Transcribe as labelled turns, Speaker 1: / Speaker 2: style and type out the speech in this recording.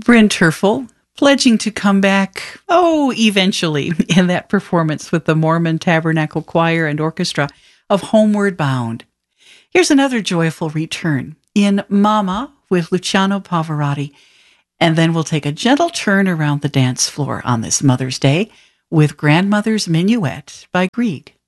Speaker 1: Bryn Terfel pledging to come back, eventually, in that performance with the Mormon Tabernacle Choir and Orchestra of Homeward Bound. Here's another joyful return in Mama with Luciano Pavarotti, and then we'll take a gentle turn around the dance floor on this Mother's Day with Grandmother's Minuet by Grieg.